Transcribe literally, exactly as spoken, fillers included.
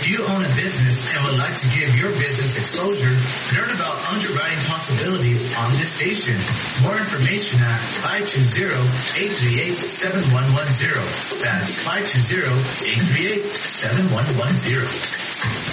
Do you own a business and would like to give your business exposure? Learn about underwriting possibilities on this station. More information at five two zero, eight three eight, seven one one zero. That's five two zero, eight three eight, seven one one zero.